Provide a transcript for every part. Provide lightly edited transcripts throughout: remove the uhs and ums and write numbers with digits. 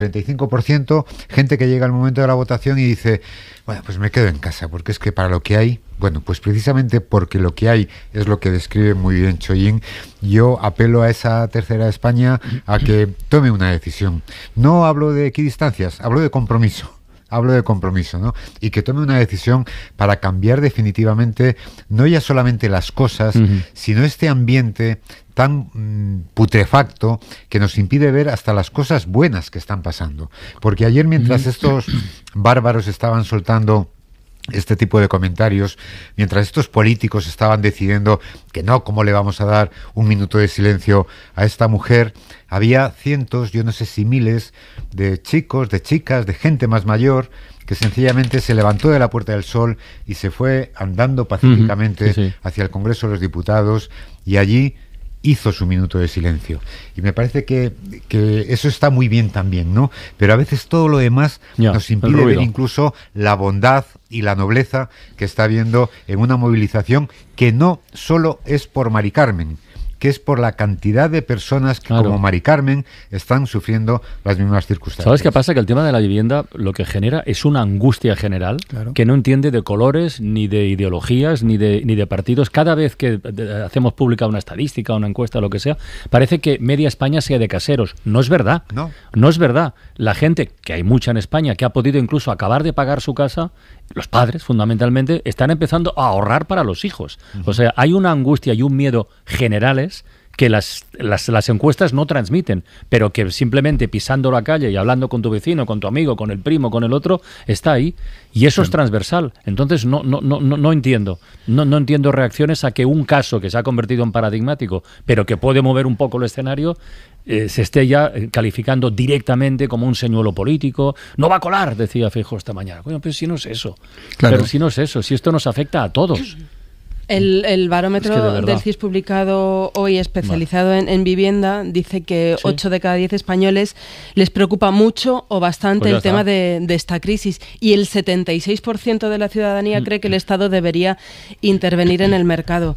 35%, gente que llega al momento de la votación y dice, bueno, pues me quedo en casa, porque es que para lo que hay, bueno, pues precisamente porque lo que hay es lo que describe muy bien Chollín, yo apelo a esa tercera España a que tome una decisión. No hablo de equidistancias, hablo de compromiso. ¿No? Y que tome una decisión para cambiar definitivamente, no ya solamente las cosas, sino este ambiente tan putrefacto que nos impide ver hasta las cosas buenas que están pasando. Porque ayer, mientras estos bárbaros estaban soltando este tipo de comentarios, mientras estos políticos estaban decidiendo que no, ¿cómo le vamos a dar un minuto de silencio a esta mujer? Había cientos, yo no sé si miles, de chicos, de chicas, de gente más mayor que sencillamente se levantó de la Puerta del Sol y se fue andando pacíficamente hacia el Congreso de los Diputados, y allí hizo su minuto de silencio. Y me parece que eso está muy bien también, ¿no? Pero a veces todo lo demás nos impide ver incluso la bondad y la nobleza que está habiendo en una movilización que no solo es por Mari Carmen, que es por la cantidad de personas que, como Mari Carmen, están sufriendo las mismas circunstancias. ¿Sabes qué pasa? Que el tema de la vivienda lo que genera es una angustia general que no entiende de colores, ni de ideologías, ni de partidos. Cada vez que hacemos pública una estadística, una encuesta, lo que sea, parece que media España sea de caseros. No es verdad. No es verdad. La gente, que hay mucha en España, que ha podido incluso acabar de pagar su casa, los padres, fundamentalmente, están empezando a ahorrar para los hijos. O sea, hay una angustia y un miedo generales que las encuestas no transmiten, pero que simplemente pisando la calle y hablando con tu vecino, con tu amigo, con el primo, con el otro, está ahí. Y eso es transversal. Entonces no entiendo. No entiendo reacciones a que un caso que se ha convertido en paradigmático, pero que puede mover un poco el escenario, se esté ya calificando directamente como un señuelo político. No va a colar, decía Feijóo esta mañana. Bueno, pero si no es eso. Claro. Pero si no es eso, si esto nos afecta a todos. El barómetro del CIS publicado hoy, especializado en vivienda, dice que 8 de cada 10 españoles les preocupa mucho o bastante el tema de esta crisis, y el 76% de la ciudadanía cree que el Estado debería intervenir en el mercado.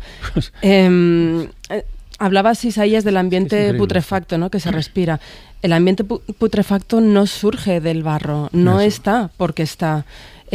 Hablabas, Isaías, del ambiente putrefacto, ¿no?, que se respira. El ambiente putrefacto no surge del barro, no está porque está.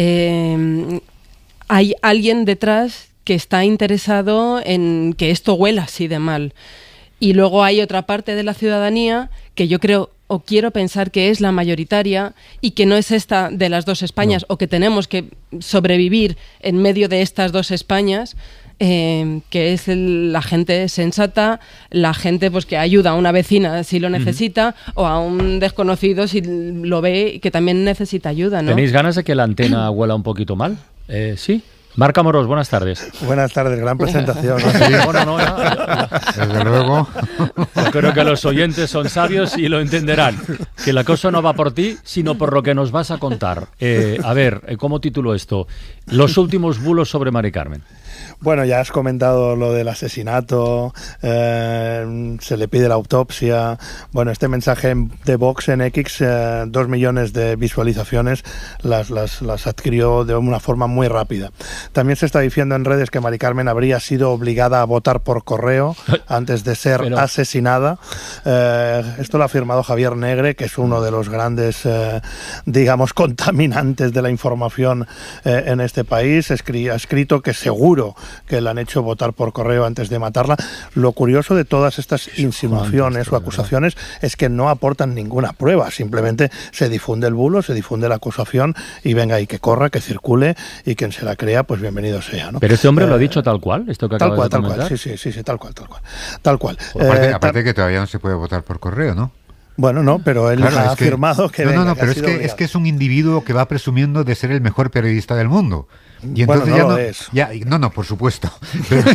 Hay alguien detrás que está interesado en que esto huela así de mal. Y luego hay otra parte de la ciudadanía que yo creo, o quiero pensar que es la mayoritaria, y que no es esta de las dos Españas, o que tenemos que sobrevivir en medio de estas dos Españas, que es la gente sensata, la gente pues que ayuda a una vecina si lo necesita, o a un desconocido si lo ve y que también necesita ayuda, ¿no? ¿Tenéis ganas de que la antena huela un poquito mal? ¿Sí? Marc Amorós, buenas tardes. Buenas tardes, gran presentación. Sí, bueno, desde luego. Yo creo que los oyentes son sabios y lo entenderán. Que la cosa no va por ti, sino por lo que nos vas a contar. A ver, ¿cómo titulo esto? Los últimos bulos sobre Mari Carmen. Bueno, ya has comentado lo del asesinato, se le pide la autopsia. Bueno, este mensaje de Vox en X, 2 millones de visualizaciones, las adquirió de una forma muy rápida. También se está diciendo en redes que Mari Carmen habría sido obligada a votar por correo antes de ser asesinada. Esto lo ha afirmado Javier Negre, que es uno de los grandes, digamos, contaminantes de la información en este país. Ha escrito que seguro que le han hecho votar por correo antes de matarla. Lo curioso de todas estas insinuaciones o acusaciones es que no aportan ninguna prueba, simplemente se difunde el bulo, se difunde la acusación y venga, y que corra, que circule, y quien se la crea, pues bienvenido sea, ¿no? Pero este hombre lo ha dicho tal cual, esto que acaba de comentar. Tal cual, sí, tal cual. Aparte que todavía no se puede votar por correo, ¿no? Bueno, no, pero él ha afirmado que pero es que es un individuo que va presumiendo de ser el mejor periodista del mundo. Y entonces por supuesto. Pero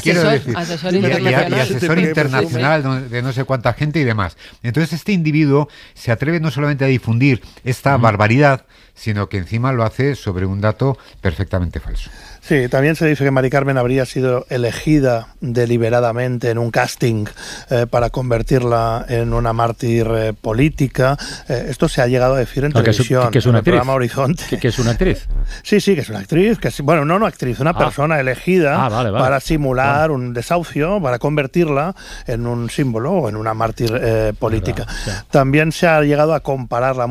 asesor internacional de no sé cuánta gente y demás. Entonces este individuo se atreve no solamente a difundir esta barbaridad, sino que encima lo hace sobre un dato perfectamente falso. Sí, también se dice que Mari Carmen habría sido elegida deliberadamente en un casting para convertirla en una mártir política. Esto se ha llegado a decir en televisión, que es una en el programa Horizonte. ¿Que es una actriz? Sí, que es una actriz. actriz, bueno, no una actriz, una persona elegida para simular un desahucio, para convertirla en un símbolo o en una mártir política. También se ha llegado a compararla